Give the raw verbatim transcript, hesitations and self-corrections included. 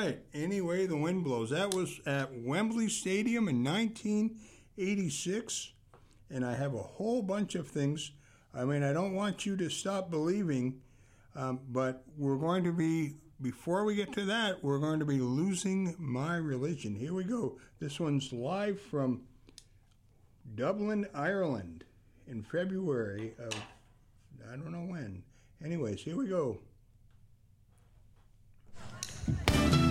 right. Any way the wind blows. That was at Wembley Stadium in nineteen eighty-six. And I have a whole bunch of things. I mean, I don't want you to stop believing, um, but we're going to be, before we get to that, we're going to be losing my religion. Here we go. This one's live from Dublin, Ireland in February of, I don't know when. Anyways, here we go.